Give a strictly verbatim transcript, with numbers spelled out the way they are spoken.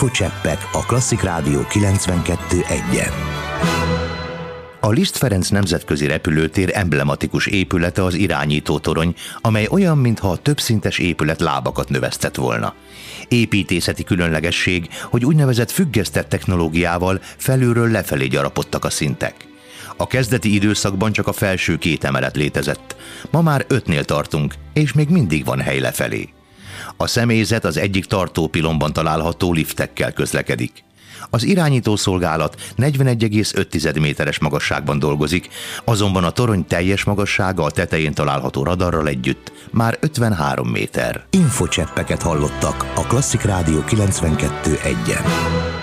Infocseppek a Klasszik Rádió kilencvenkettő egyen. A Liszt Ferenc nemzetközi repülőtér emblematikus épülete az irányítótorony, amely olyan, mintha a többszintes épület lábakat növesztett volna. Építészeti különlegesség, hogy úgynevezett függesztett technológiával felülről lefelé gyarapodtak a szintek. A kezdeti időszakban csak a felső két emelet létezett. Ma már ötnél tartunk, és még mindig van hely lefelé. A személyzet az egyik tartópilonban található liftekkel közlekedik. Az irányítószolgálat negyvenegy egész öt méteres magasságban dolgozik, azonban a torony teljes magassága a tetején található radarral együtt már ötvenhárom méter. Infocseppeket hallottak a Klasszik Rádió kilencvenkettő egyen.